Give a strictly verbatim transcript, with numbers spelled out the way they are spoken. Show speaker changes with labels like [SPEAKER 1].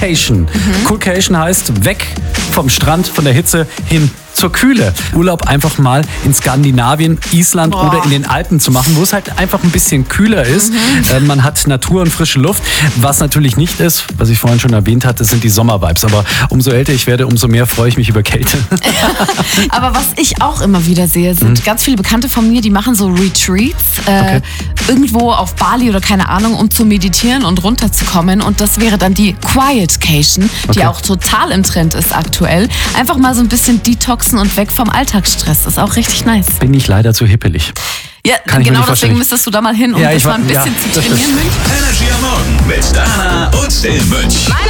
[SPEAKER 1] Coolcation. Mhm. Coolcation heißt weg vom Strand, von der Hitze hin zur Kühle. Urlaub einfach mal in Skandinavien, Island Boah. oder in den Alpen zu machen, wo es halt einfach ein bisschen kühler ist. Mhm. Äh, man hat Natur und frische Luft. Was natürlich nicht ist, was ich vorhin schon erwähnt hatte, sind die Sommervibes. Aber umso älter ich werde, umso mehr freue ich mich über Kälte.
[SPEAKER 2] Aber was ich auch immer wieder sehe, sind mhm. ganz viele Bekannte von mir, die machen so Retreats äh, okay. irgendwo auf Bali oder keine Ahnung, um zu meditieren und runterzukommen. Und das wäre dann die Quietcation, die okay. auch total im Trend ist aktuell. Einfach mal so ein bisschen detoxen und weg vom Alltagsstress. Das ist auch richtig nice.
[SPEAKER 1] Bin ich leider zu hippelig.
[SPEAKER 2] Ja,
[SPEAKER 1] Kann
[SPEAKER 2] genau deswegen müsstest du da mal hin, um
[SPEAKER 1] ja,
[SPEAKER 2] das
[SPEAKER 1] war,
[SPEAKER 2] mal ein bisschen
[SPEAKER 1] ja,
[SPEAKER 2] zu trainieren.
[SPEAKER 3] Energy am Morgen mit Dana und dem Mönch.